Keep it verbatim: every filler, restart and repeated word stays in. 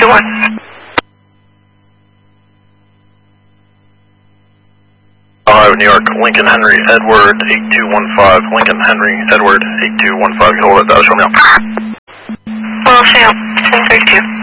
two one. Ohio, New York, Lincoln Henry Edward eight two one five, Lincoln Henry Edward eight two one five, hold it, that was Romeo. Well, Sam, ten three two.